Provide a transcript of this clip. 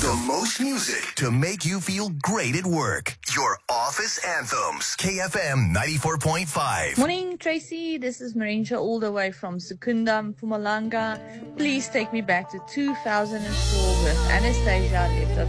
The most music to make you feel great at work. Your office anthems. KFM 94.5. Morning, Tracy. This is Marincha all the way from Secunda, Mpumalanga. Please take me back to 2004 with Anastasia Lipta